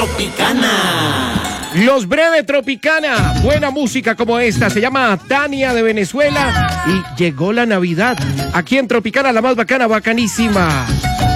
Tropicana. Los Breve Tropicana, buena música como esta, se llama Tania de Venezuela y llegó la Navidad. Aquí en Tropicana, la más bacana, bacanísima.